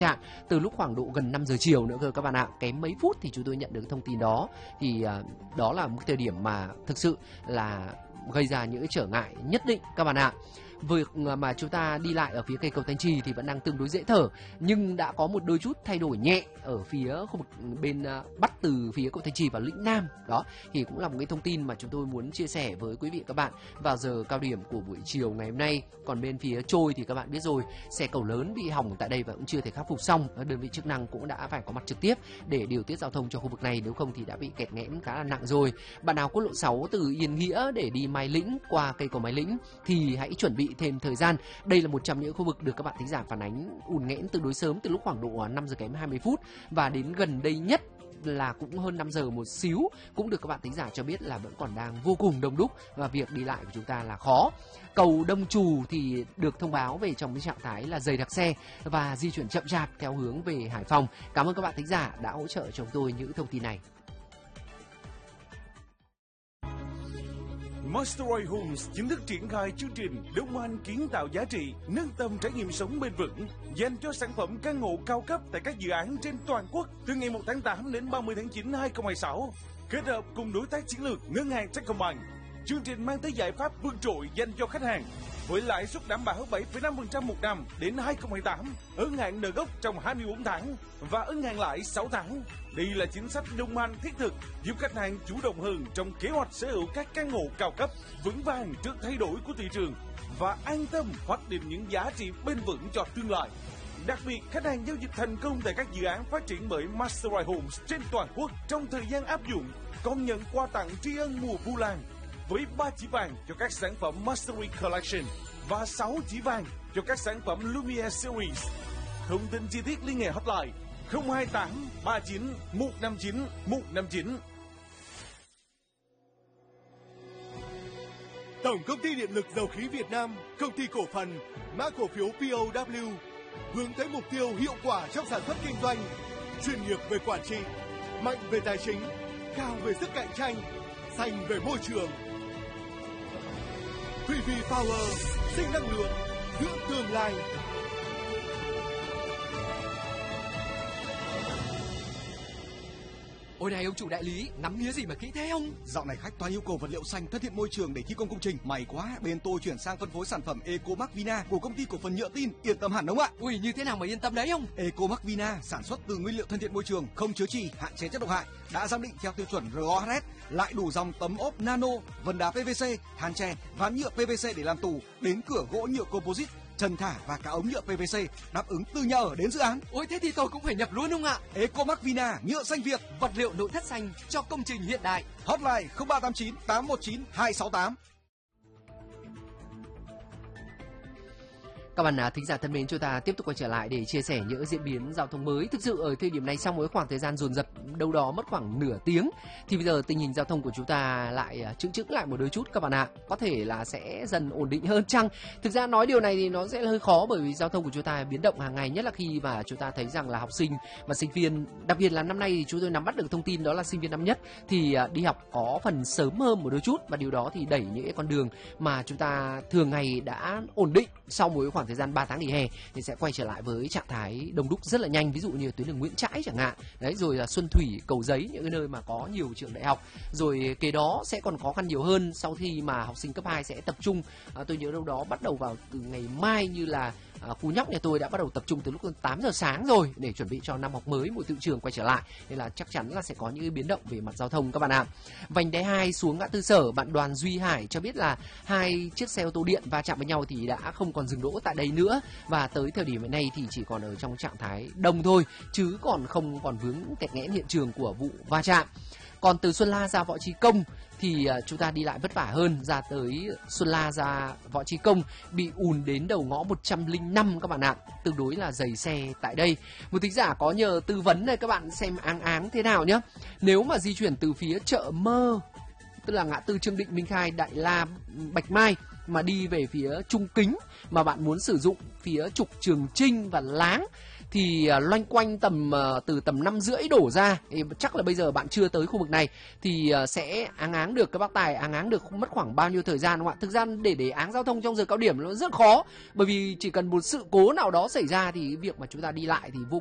trạng từ lúc khoảng độ gần 5 giờ chiều nữa cơ các bạn ạ. Kém mấy phút thì chúng tôi nhận được thông tin đó. Thì đó là một thời điểm mà thực sự là gây ra những trở ngại nhất định các bạn ạ. Việc mà chúng ta đi lại ở phía cây cầu Thanh Trì thì vẫn đang tương đối dễ thở, nhưng đã có một đôi chút thay đổi nhẹ ở phía khu vực bên bắt từ phía cầu Thanh Trì vào lĩnh Nam. Đó thì cũng là một cái thông tin mà chúng tôi muốn chia sẻ với quý vị và các bạn vào giờ cao điểm của buổi chiều ngày hôm nay. Còn bên phía trôi thì các bạn biết rồi, xe cầu lớn bị hỏng tại đây và cũng chưa thể khắc phục xong. Đơn vị chức năng cũng đã phải có mặt trực tiếp để điều tiết giao thông cho khu vực này, nếu không thì đã bị kẹt nghẽn khá là nặng rồi. Bạn nào quốc lộ 6 từ Yên Nghĩa để đi Mai Lĩnh qua cây cầu Mai Lĩnh thì hãy chuẩn bị thêm thời gian. Đây là một trong những khu vực được các bạn thính giả phản ánh ùn nghẽn tương đối sớm, từ lúc khoảng độ 5 giờ kém 20 phút và đến gần đây nhất là cũng hơn 5 giờ một xíu, cũng được các bạn thính giả cho biết là vẫn còn đang vô cùng đông đúc và việc đi lại của chúng ta là khó. Cầu Đông Trù thì được thông báo về trong cái trạng thái là dày đặc xe và di chuyển chậm chạp theo hướng về Hải Phòng. Cảm ơn các bạn thính giả đã hỗ trợ cho chúng tôi những thông tin này. Mastery Homes chính thức triển khai chương trình đồng hành kiến tạo giá trị, nâng tầm trải nghiệm sống bền vững dành cho sản phẩm căn hộ cao cấp tại các dự án trên toàn quốc từ ngày 1 tháng 8 đến 30 tháng 9 2026. Kết hợp cùng đối tác chiến lược Ngân hàng Techcombank, chương trình mang tới giải pháp vượt trội dành cho khách hàng với lãi suất đảm bảo 7,5% một năm đến 2028, ân hạn nợ gốc trong 24 tháng và ân hạn lãi 6 tháng. Đây là chính sách đồng hành thiết thực giúp khách hàng chủ động hơn trong kế hoạch sở hữu các căn hộ cao cấp, vững vàng trước thay đổi của thị trường và an tâm hoạch định những giá trị bền vững cho tương lai. Đặc biệt, khách hàng giao dịch thành công tại các dự án phát triển bởi Mastery Homes trên toàn quốc trong thời gian áp dụng còn nhận quà tặng tri ân mùa Vu Lan với 3 chỉ vàng cho các sản phẩm Mastery Collection và 6 chỉ vàng cho các sản phẩm Lumiere Series. Thông tin chi tiết liên hệ hotline 028 39 159 159. Tổng công ty điện lực dầu khí Việt Nam, công ty cổ phần, mã cổ phiếu POW, hướng tới mục tiêu hiệu quả trong sản xuất kinh doanh, chuyên nghiệp về quản trị, mạnh về tài chính, cao về sức cạnh tranh, xanh về môi trường. PV Power, sinh năng lượng, dưỡng tương lai. Ôi này ông chủ đại lý, ngắm nghía gì mà kỹ thế ông? Dạo này khách toàn yêu cầu vật liệu xanh thân thiện môi trường để thi công công trình. May quá, bên tôi chuyển sang phân phối sản phẩm Ecomac Vina của công ty cổ phần Nhựa Tin, yên tâm hẳn ông ạ. Ui, như thế nào mà yên tâm đấy ông? Ecomac Vina sản xuất từ nguyên liệu thân thiện môi trường, không chứa chì, hạn chế chất độc hại, đã giám định theo tiêu chuẩn RoHS, lại đủ dòng tấm ốp nano, vân đá PVC, than tre, ván nhựa PVC để làm tủ, đến cửa gỗ nhựa composite, trần thả và cả ống nhựa PVC, đáp ứng từ nhà ở đến dự án. Ôi thế thì tôi cũng phải nhập luôn ông ạ. Ecomac Vina, nhựa xanh Việt, vật liệu nội thất xanh cho công trình hiện đại. Hotline 0389 819 268. Các bạn thính giả thân mến, chúng ta tiếp tục quay trở lại để chia sẻ những diễn biến giao thông mới. Thực sự ở thời điểm này, sau mỗi khoảng thời gian dồn dập đâu đó mất khoảng nửa tiếng, thì bây giờ tình hình giao thông của chúng ta lại chững lại một đôi chút các bạn ạ. Có thể là sẽ dần ổn định hơn chăng? Thực ra nói điều này thì nó sẽ hơi khó, bởi vì giao thông của chúng ta biến động hàng ngày, nhất là khi mà chúng ta thấy rằng là học sinh và sinh viên, đặc biệt là năm nay thì chúng tôi nắm bắt được thông tin đó là sinh viên năm nhất thì đi học có phần sớm hơn một đôi chút, và điều đó thì đẩy những cái con đường mà chúng ta thường ngày đã ổn định sau mỗi khoảng thời gian 3 tháng nghỉ hè thì sẽ quay trở lại với trạng thái đông đúc rất là nhanh, ví dụ như tuyến đường Nguyễn Trãi chẳng hạn đấy, rồi là Xuân Thủy, Cầu Giấy, những cái nơi mà có nhiều trường đại học. Rồi kế đó sẽ còn khó khăn nhiều hơn sau khi mà học sinh cấp 2 sẽ tập trung, tôi nhớ đâu đó bắt đầu vào từ ngày mai, như là Phú Nhóc nhà tôi đã bắt đầu tập trung từ lúc 8 giờ sáng rồi để chuẩn bị cho năm học mới, mỗi tự trường quay trở lại, nên là chắc chắn là sẽ có những biến động về mặt giao thông các bạn ạ. Vành đai 2 xuống ngã tư Sở, bạn Đoàn Duy Hải cho biết là 2 chiếc xe ô tô điện va chạm với nhau thì đã không còn dừng đỗ tại đây nữa, và tới thời điểm hiện nay thì chỉ còn ở trong trạng thái đông thôi, chứ còn không còn vướng kẹt nghẽn hiện trường của vụ va chạm. Còn từ Xuân La ra Võ Trí Công thì chúng ta đi lại vất vả hơn, ra tới Xuân La ra Võ Trí Công bị ùn đến đầu ngõ 105 các bạn ạ, tương đối là dày xe tại đây. Một thính giả có nhờ tư vấn này, các bạn xem áng thế nào nhé. Nếu mà di chuyển từ phía chợ Mơ, tức là ngã tư Trương Định, Minh Khai, Đại La, Bạch Mai mà đi về phía Trung Kính, mà bạn muốn sử dụng phía trục Trường Chinh và Láng thì loanh quanh từ tầm 5:30 đổ ra, thì chắc là bây giờ bạn chưa tới khu vực này thì sẽ áng được, các bác tài áng được mất khoảng bao nhiêu thời gian không ạ? Thực ra để áng giao thông trong giờ cao điểm nó rất khó, bởi vì chỉ cần một sự cố nào đó xảy ra thì việc mà chúng ta đi lại thì vô